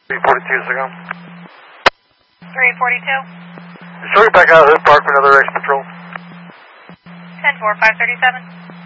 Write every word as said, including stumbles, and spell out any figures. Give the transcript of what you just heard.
three forty-two, Signal. three forty-two. Sorry, back out of Hood Park for another X patrol. ten four, five thirty-seven.